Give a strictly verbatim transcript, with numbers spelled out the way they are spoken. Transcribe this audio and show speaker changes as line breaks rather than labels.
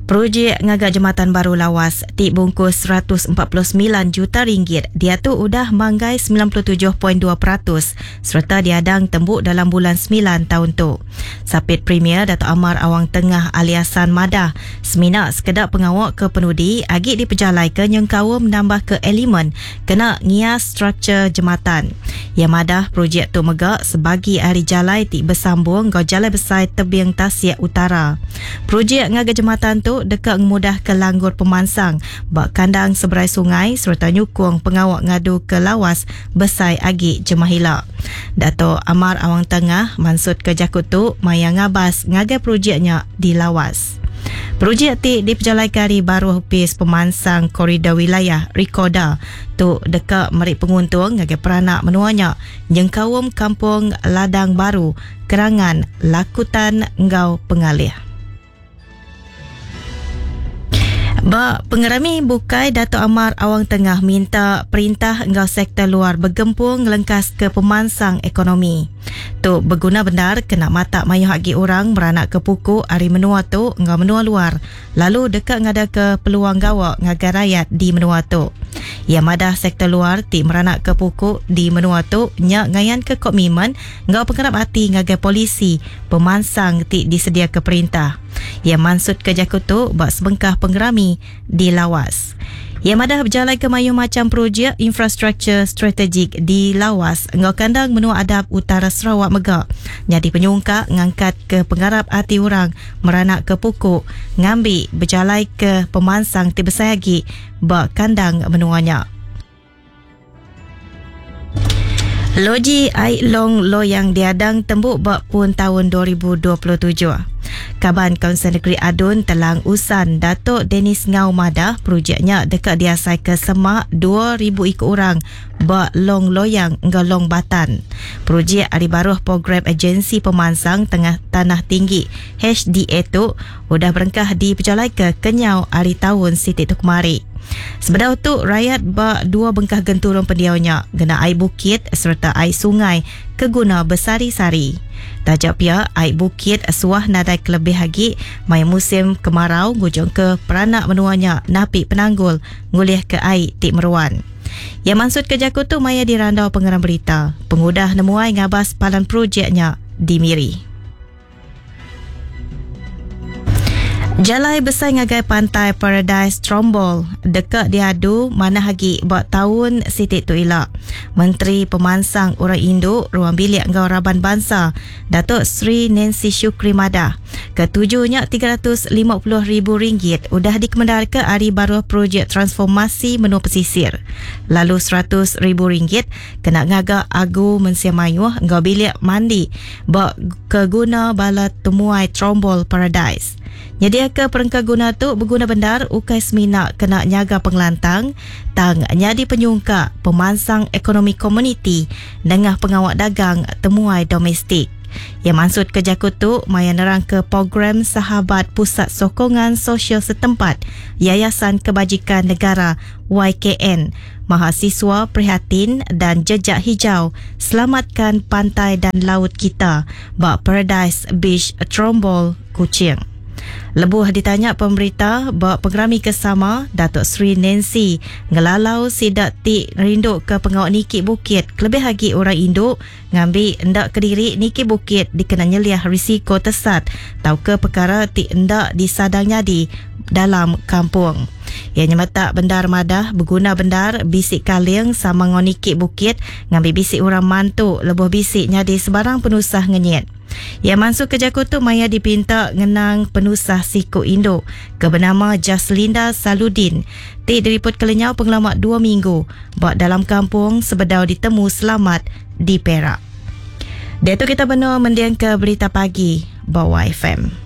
Projek ngagak jambatan baru lawas ti bungkus seratus empat puluh sembilan juta ringgit. Dia tu udah manggai sembilan puluh tujuh perpuluhan dua peratus serta diadang tembuk dalam bulan sembilan tahun tu. Sapit Premier Dato' Amar Awang Tengah aliasan Madah semina sekedar pengawak ke penudi agik diperjalai ke nyengkawa menambah ke elemen kena ngias struktur jambatan. Ya Madah projek tu megak sebagi hari jalai ti bersambung ngau jalai besar tebing Tasik Utara. Projek ngagak jambatan tu dekat memudah ke langgur pemansang bak kandang seberai sungai serta nyukung pengawak ngadu ke lawas besai agi Jemahila. Dato' Amar Awang Tengah mansut ke jakut tu maya ngabas ngagai projeknya di lawas. Projek ti diperjalai kari baru hupis pemansang koridor wilayah Rikoda tu dekat merik penguntung ngagai peranak menuanya jengkawum kampung Ladang Baru Kerangan Lakutan Ngau Pengalih. Bak pengerami bukai Dato' Amar Awang Tengah minta perintah engkau sektor luar bergempung lengkas ke pemansang ekonomi. Tu berguna benar kena mata mayuh agi orang beranak ke puku hari menua tu engkau menua luar. Lalu dekat ngada ke peluang gawak ngagai rakyat di menua tu. Ya Madah sektor luar ti meranak ke puku di menua tu nyak ngayan ke komitmen engkau pengerap hati ngagai polisi pemansang ti disedia ke perintah. Ya mansut ke jakut tu bak sebengkah penggerami di lawas. Ya Madah berjalai ke mayu macam projek infrastruktur strategik di lawas engau kandang menua adab utara Sarawak megak. Jadi penyungkak ngangkat ke penggarap hati orang meranak ke pukuk ngambil berjalai ke pemansang ti besayagi bak kandang menuanya. Loji Aik Long Loyang diadang tembuk bak pun tahun dua ribu dua puluh tujuh. Kaban Kaunsil Negeri Adun telang usan Dato' Dennis Ngau Madah projeknya dekat diasai ke semak dua ribu ikut orang bak Long Loyang ngau Long Batan. Projek hari baruh program agensi pemansang tengah tanah tinggi H D A tu udah berengkah diperjalai ke kenyau hari tahun siti tu kemari. Sebedau tu rakyat bak dua bengkah genturun pendiaunya gena air bukit serta air sungai keguna bersari-sari. Tajak pia air bukit suah nadai kelebih hagi mai musim kemarau gujung ke peranak menuanya napi penanggul ngulih ke air tik meruan. Yang maksud ke jakut tu maya dirandau pengeram berita. Pengudah nemuai ngabas palan projeknya di Miri. Jalai besar ngagai pantai Paradise Trombol dekat diadu mana hagi buat tahun sitik tu ilak. Menteri Pemansang Orang Induk Ruang Bilik Ngau Raban Bangsa Datuk Sri Nancy Shukri Madah ketujuhnya tiga ratus lima puluh ribu ringgit udah dikemendar ke hari baru projek transformasi menu pesisir. Lalu seratus ribu ringgit kena ngagak agu mensiamayuh ngau bilik mandi buat keguna bala temuai Trombol Paradise. Nyedia ke perengka guna tu berguna bendar ukai semina kena nyaga pengelantang tang nyadi penyungka pemansang ekonomi komuniti dengan pengawak dagang temuai domestik. Yang maksud ke jakut tu maya nerang ke program Sahabat Pusat Sokongan Sosial Setempat Yayasan Kebajikan Negara Y K N. Mahasiswa prihatin dan jejak hijau selamatkan pantai dan laut kita bak Paradise Beach Trombol Kuching. Lebuh ditanya pemberita bak pengerami kesama Datuk Sri Nancy ngelalau sidak ti rinduk ke pengawak Niki Bukit kelebih hagi orang induk ngambil endak kediri Niki Bukit dikena nyeliah risiko tesat tau ke perkara ti endak disadang nyadi dalam kampung. Ianya mata bendar Madah berguna bendar bisik kaling sama ngau Niki Bukit ngambil bisik orang mantuk lebuh bisik nyadi sebarang penusah ngenyet. Yang masuk ke jakut tu maya dipinta ngenang penusah siku Indo ke bernama Jaslinda Saludin. Ti diriput kelenyau pengelamat dua minggu buat dalam kampung sebedau ditemu selamat di Perak. Dia tu kita benar mendiang ke berita pagi Bawah F M.